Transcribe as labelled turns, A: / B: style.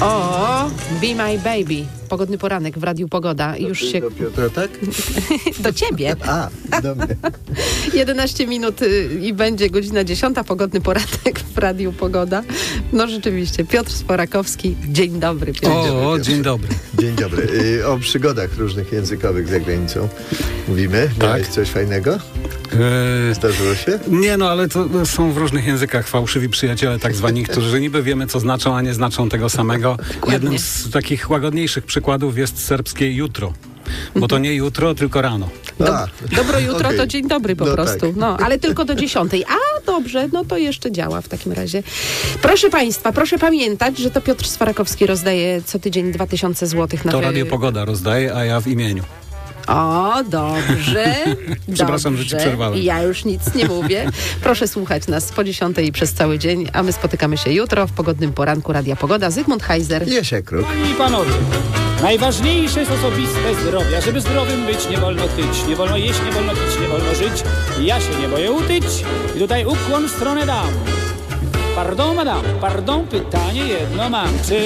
A: O, Be My Baby. Pogodny poranek w Radiu Pogoda. Już się...
B: Do Piotra, tak?
A: Do ciebie.
B: Do mnie.
A: 11 minut i będzie godzina 10. Pogodny poranek w Radiu Pogoda. No rzeczywiście. Piotr Sporakowski. Dzień dobry, Piotr.
C: Dzień dobry.
B: Dzień dobry. O przygodach różnych językowych za granicą mówimy. Miałeś coś fajnego? Zdarzyło się?
C: Nie, ale to są w różnych językach fałszywi przyjaciele tak zwani, którzy niby wiemy, co znaczą, a nie znaczą tego samego. Jednym z takich łagodniejszych przykładów jest serbskie jutro. Bo to nie jutro, tylko rano.
A: Dobro jutro to dzień dobry po prostu.
B: Tak.
A: No, ale tylko do 10. A dobrze, no to jeszcze działa w takim razie. Proszę Państwa, proszę pamiętać, że to Piotr Swarakowski rozdaje co tydzień 2000 zł na
C: To Radio Pogoda rozdaje, a ja w imieniu.
A: O, dobrze.
C: Przepraszam, że ci przerwałem.
A: Ja już nic nie mówię. Proszę słuchać nas po 10 i przez cały dzień, a my spotykamy się jutro w pogodnym poranku Radia Pogoda. Zygmunt Heiser.
B: Jasiek Kruk.
D: Panie i panowie, najważniejsze jest osobiste zdrowie. A żeby zdrowym być, nie wolno tyć, nie wolno jeść, nie wolno pić, nie wolno żyć. Ja się nie boję utyć i tutaj ukłon w stronę dam. Pardon, madame, pardon, pytanie jedno mam. Czy